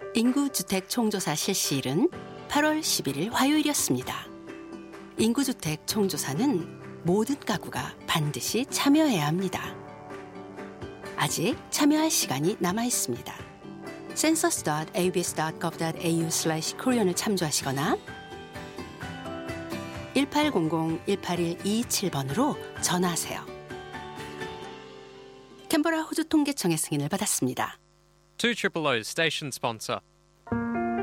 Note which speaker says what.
Speaker 1: 인구주택 총조사 실시일은 8월 11일 화요일이었습니다. 인구주택 총조사는 모든 가구가 반드시 참여해야 합니다. 아직 참여할 시간이 남아 있습니다. census.abs.gov.au/korean을 참조하시거나 1800-181-227번으로 전화하세요. 캔버라 호주 통계청의 승인을 받았습니다.
Speaker 2: 200's station sponsor.